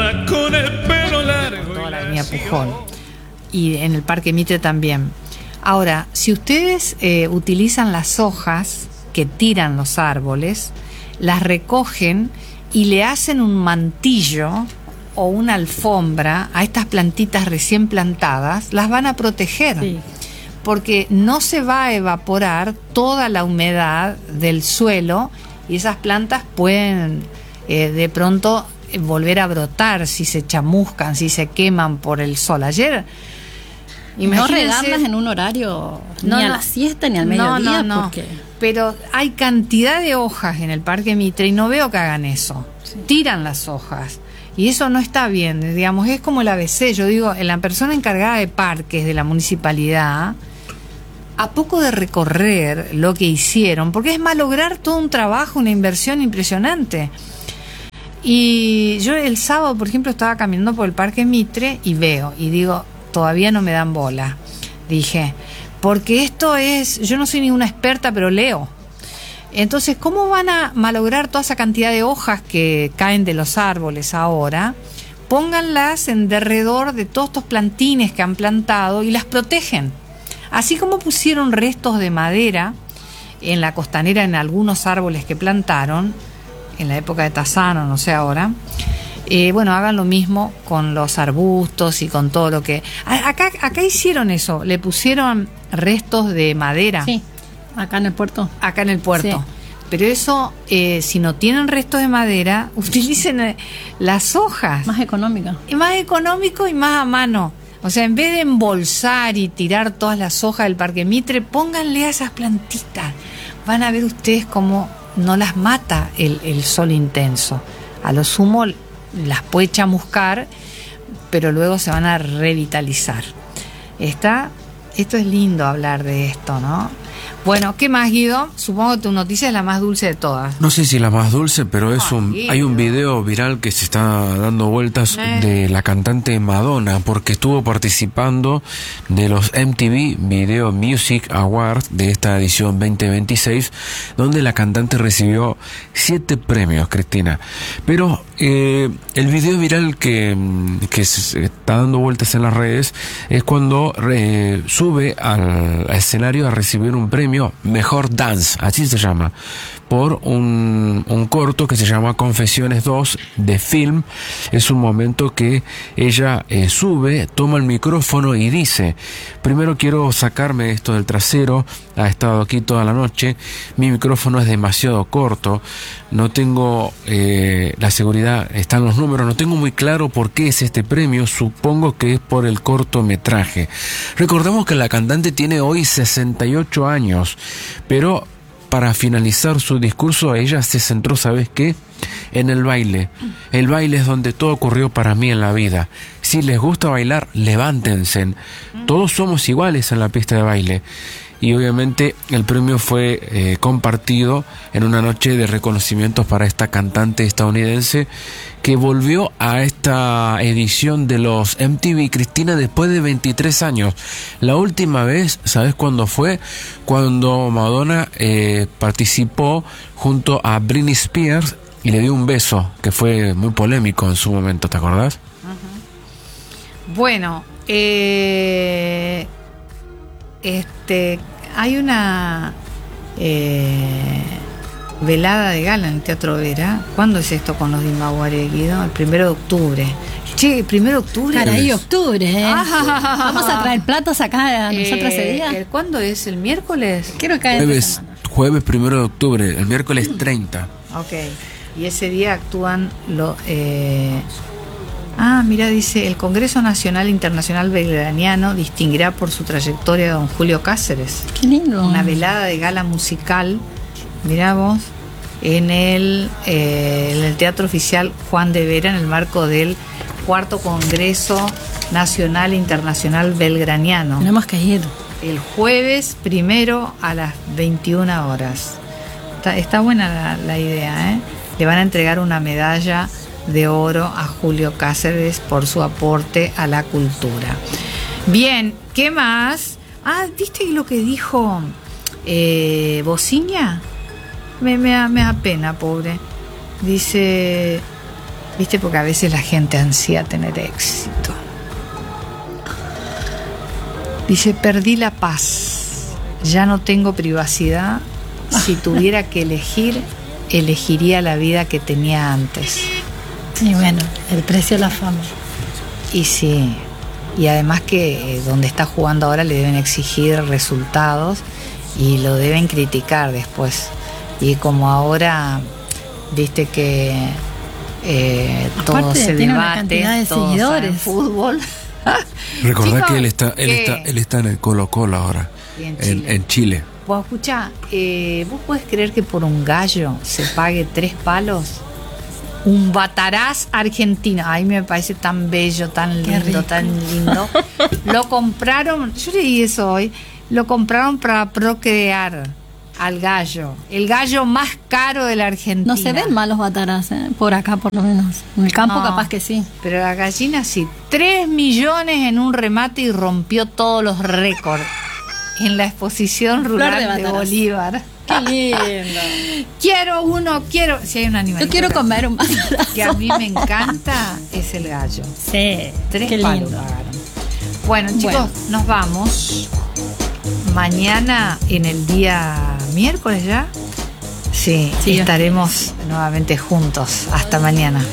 con el pelo largo. Toda la avenida Pujol. Y en el Parque Mitre también. Ahora, si ustedes utilizan las hojas que tiran los árboles, las recogen y le hacen un mantillo o una alfombra a estas plantitas recién plantadas, las van a proteger. Sí. Porque no se va a evaporar toda la humedad del suelo y esas plantas pueden de pronto volver a brotar si se chamuscan, si se queman por el sol. Ayer, no regarlas en un horario ni a la siesta ni al mediodía. No. Porque... Pero hay cantidad de hojas en el Parque Mitre y no veo que hagan eso. Sí. Tiran las hojas. Y eso no está bien, digamos, es como el ABC. Yo digo, la persona encargada de parques de la municipalidad, a poco de recorrer lo que hicieron, porque es malograr todo un trabajo, una inversión impresionante. Y yo el sábado, por ejemplo, estaba caminando por el Parque Mitre y veo, y digo, todavía no me dan bola. Dije, porque esto es, yo no soy ninguna experta, pero leo. Entonces, ¿cómo van a malograr toda esa cantidad de hojas que caen de los árboles ahora? Pónganlas en derredor de todos estos plantines que han plantado y las protegen. Así como pusieron restos de madera en la costanera en algunos árboles que plantaron, en la época de Tassano, no sé ahora, bueno, hagan lo mismo con los arbustos y con todo lo que... Acá hicieron eso, le pusieron restos de madera. Sí, acá en el puerto. Acá en el puerto. Sí. Pero eso, si no tienen restos de madera, utilicen las hojas. Más económica. Más económico y más a mano. O sea, en vez de embolsar y tirar todas las hojas del Parque Mitre, pónganle a esas plantitas. Van a ver ustedes cómo no las mata el sol intenso. A lo sumo las puede chamuscar, pero luego se van a revitalizar. Esto es lindo hablar de esto, ¿no? Bueno, ¿qué más, Guido? Supongo que tu noticia es la más dulce de todas. No sé si la más dulce, pero hay un video viral que se está dando vueltas de la cantante Madonna, porque estuvo participando de los MTV Video Music Awards de esta edición 2026, donde la cantante recibió 7 premios, Cristina. Pero el video viral que se está dando vueltas en las redes es cuando sube al escenario a recibir un premio Mejor Dance, así se llama, por un corto que se llama Confesiones 2 de Film. Es un momento que ella sube, toma el micrófono y dice: primero quiero sacarme esto del trasero, ha estado aquí toda la noche, mi micrófono es demasiado corto, no tengo la seguridad, están los números, no tengo muy claro por qué es este premio, supongo que es por el cortometraje. Recordemos que la cantante tiene hoy 68 años, pero para finalizar su discurso ella se centró, ¿sabes qué? En el baile. El baile es donde todo ocurrió para mí en la vida. Si les gusta bailar, levántense. Todos somos iguales en la pista de baile. Y obviamente el premio fue compartido en una noche de reconocimientos para esta cantante estadounidense que volvió a esta edición de los MTV, Cristina, después de 23 años. La última vez, ¿sabes cuándo fue? Cuando Madonna participó junto a Britney Spears y le dio un beso, que fue muy polémico en su momento, ¿te acordás? Uh-huh. Bueno, hay una velada de gala en el Teatro Vera. ¿Cuándo es esto con los Dimaguaré, Guido? El 1 de octubre. Che, 1 de octubre. Caray, octubre, ¿eh? Vamos a traer platos acá a nosotros ese día. ¿Cuándo es? ¿El miércoles? Creo que jueves 1 de octubre, el miércoles 30. Ok. Y ese día actúan mira, dice, el Congreso Nacional Internacional Belgraniano distinguirá por su trayectoria a don Julio Cáceres. Qué lindo. Una velada de gala musical, mirá vos, en el Teatro Oficial Juan de Vera, en el marco del 4º Congreso Nacional Internacional Belgraniano. Tenemos que ir. El jueves 1 a las 21 horas. Está buena la idea, ¿eh? Le van a entregar una medalla de oro a Julio Cáceres por su aporte a la cultura. Bien, ¿qué más? ¿Viste lo que dijo Bociña? Me da pena, pobre. Dice, ¿Viste? Porque a veces la gente ansía tener éxito. Dice, perdí la paz, ya no tengo privacidad. Si tuviera que elegir, elegiría la vida que tenía antes. Y bueno, el precio de la fama. Y sí, y además que donde está jugando ahora le deben exigir resultados y lo deben criticar después. Y como ahora, viste que todo se tiene debate, una cantidad de todo seguidores. en fútbol. Recordá Chicos, que él está en el Colo-Colo ahora, en Chile. Vos escuchá, ¿vos podés creer que por un gallo se pague 3 palos? Un bataraz argentino. Ay, me parece tan bello, tan lindo, tan lindo. Lo compraron, yo leí eso hoy, lo compraron para procrear al gallo. El gallo más caro de la Argentina. No se ven malos bataraz, por acá por lo menos. En el campo capaz que sí. Pero la gallina sí. 3 millones en un remate y rompió todos los récords en la exposición rural de Bolívar. ¡Qué lindo! Quiero. Si hay un animal. Yo quiero comer un batarazo. Que a mí me encanta es el gallo. Sí. 3 palos pagaron. Bueno, chicos, nos vamos. Mañana, en el día miércoles ya. Sí, estaremos nuevamente juntos. Hasta mañana.